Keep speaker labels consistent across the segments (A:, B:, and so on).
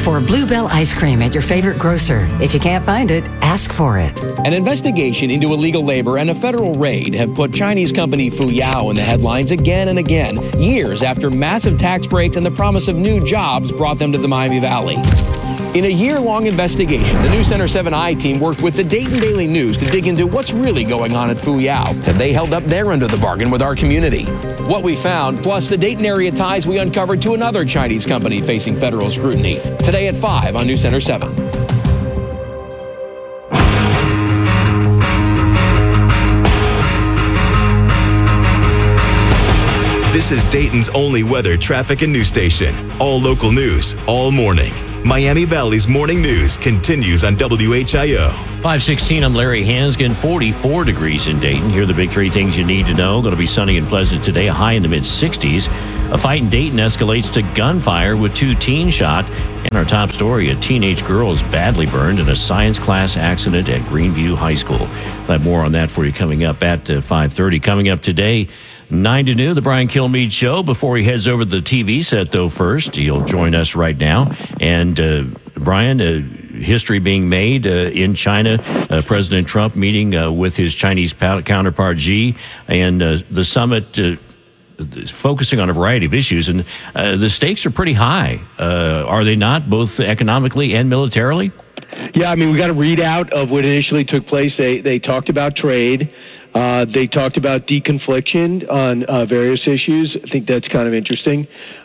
A: for Bluebell ice cream at your favorite grocer. If you can't find it, ask for it.
B: An investigation into illegal labor and a federal raid have put Chinese company Fuyao in the headlines again and again, years after massive tax breaks and the promise of new jobs brought them to the Miami Valley. In a year-long investigation, the News Center 7i team worked with the Dayton Daily News to dig into what's really going on at Fuyao. Have they held up their end of the bargain with our community? What we found, plus the Dayton area ties we uncovered to another Chinese company facing federal scrutiny. Today at 5 on News Center 7.
C: This is Dayton's only weather, traffic, and news station. All local news, all morning. Miami Valley's morning news continues on WHIO.
D: 5:16, I'm Larry Hansgen. 44 degrees in Dayton. Here are the big three things you need to know. Going to be sunny and pleasant today, a high in the mid-60s. A fight in Dayton escalates to gunfire with 2 teens shot. And our top story, a teenage girl is badly burned in a science class accident at Greenview High School. We'll have more on that for you coming up at 5:30. Coming up today, 9 to noon, the Brian Kilmeade Show. Before he heads over to the TV set, though, first, he'll join us right now. And, Brian, history being made in China. President Trump meeting with his Chinese counterpart Xi, and the summit focusing on a variety of issues. And the stakes are pretty high, are they not, both economically and militarily?
E: Yeah, I mean, we got a readout of what initially took place. They talked about trade. They talked about deconfliction on various issues. I think that's kind of interesting.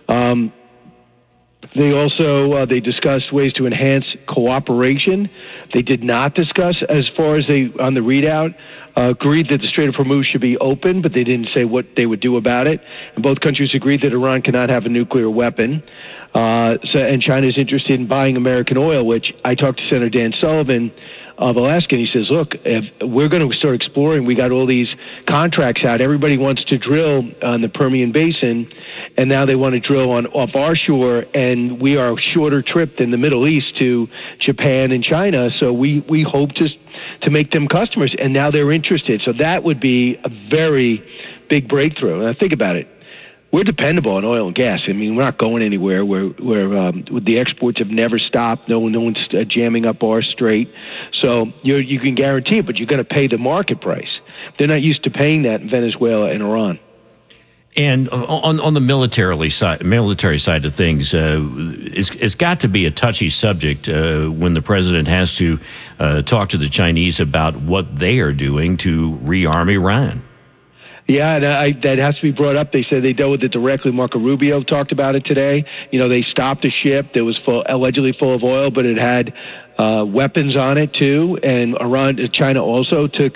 E: They also they discussed ways to enhance cooperation. They did not discuss, as far as they on the readout, agreed that the Strait of Hormuz should be open, but they didn't say what they would do about it. And both countries agreed that Iran cannot have a nuclear weapon. And China is interested in buying American oil, which I talked to Senator Dan Sullivan of Alaska, and he says, look, if we're going to start exploring, we got all these contracts out. Everybody wants to drill on the Permian Basin, and now they want to drill off our shore, and we are a shorter trip than the Middle East to Japan and China, so we hope to make them customers, and now they're interested. So that would be a very big breakthrough. Now think about it. We're dependable on oil and gas. I mean, we're not going anywhere. The exports have never stopped. No one's jamming up our strait. So you can guarantee it, but you're going to pay the market price. They're not used to paying that in Venezuela and Iran.
D: And on the military side of things, it's got to be a touchy subject when the president has to talk to the Chinese about what they are doing to rearm Iran.
E: Yeah, and that has to be brought up. They said they dealt with it directly. Marco Rubio talked about it today. You know, they stopped a ship that was allegedly full of oil, but it had weapons on it too. And China also took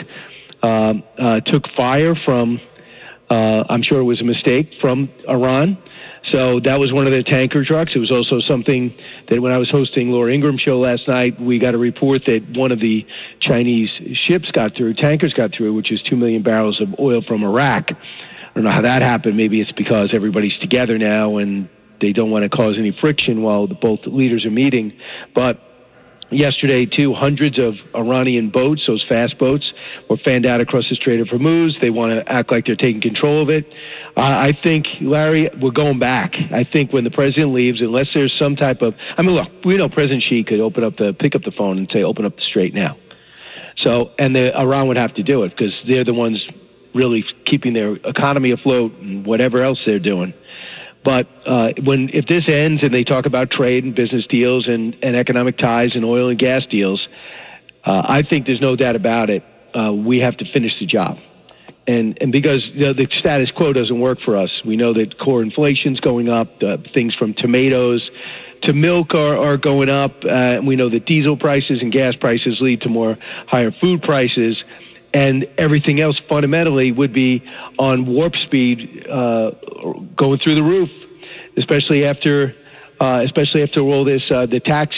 E: fire from. I'm sure it was a mistake from Iran. So that was one of their tanker trucks. It was also something that when I was hosting Laura Ingraham's show last night, we got a report that one of the Chinese tankers got through, which is 2 million barrels of oil from Iraq. I don't know how that happened. Maybe it's because everybody's together now and they don't want to cause any friction while both leaders are meeting. But yesterday, too, hundreds of Iranian boats, those fast boats, were fanned out across the Strait of Hormuz. They want to act like they're taking control of it. I think, Larry, we're going back. I think when the president leaves, unless there's some type of... I mean, look, we know President Xi could pick up the phone and say, open up the strait now. So, and Iran would have to do it because they're the ones really keeping their economy afloat and whatever else they're doing. But if this ends and they talk about trade and business deals and economic ties and oil and gas deals, I think there's no doubt about it. We have to finish the job. And because the status quo doesn't work for us. We know that core inflation's going up. Things from tomatoes to milk are going up. We know that diesel prices and gas prices lead to more higher food prices. And everything else fundamentally would be on warp speed, going through the roof, especially after all this, the tax,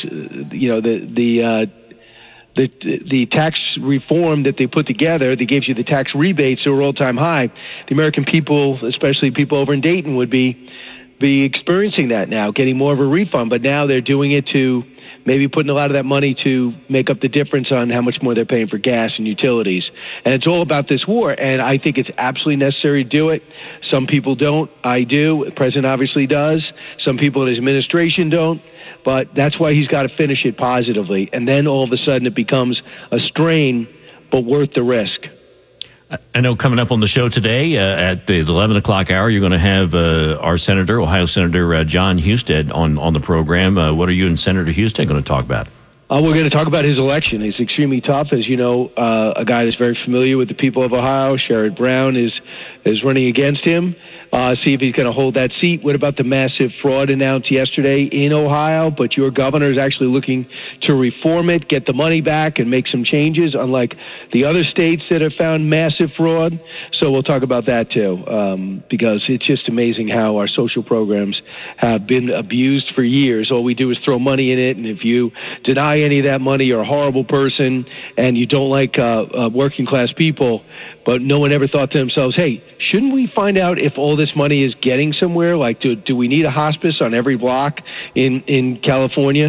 E: the tax reform that they put together that gives you the tax rebates that are all-time high. The American people, especially people over in Dayton, would be experiencing that now, getting more of a refund. But now they're doing it to maybe putting a lot of that money to make up the difference on how much more they're paying for gas and utilities. And it's all about this war, and I think it's absolutely necessary to do it. Some people don't. I do. The president obviously does. Some people in his administration don't. But that's why he's got to finish it positively. And then all of a sudden it becomes a strain, but worth the risk.
D: I know coming up on the show today at the 11 o'clock hour, you're going to have our Senator, Ohio Senator John Husted on the program. What are you and Senator Husted going to talk about?
E: We're going to talk about his election. He's extremely tough. As you know, a guy that's very familiar with the people of Ohio. Sherrod Brown is running against him. See if he's going to hold that seat. What about the massive fraud announced yesterday in Ohio? But your governor is actually looking to reform it, get the money back, and make some changes, unlike the other states that have found massive fraud. So we'll talk about that, too, because it's just amazing how our social programs have been abused for years. All we do is throw money in it, and if you deny any of that money, you're a horrible person, and you don't like working-class people. But no one ever thought to themselves, hey, shouldn't we find out if all this money is getting somewhere? Like, do we need a hospice on every block in California?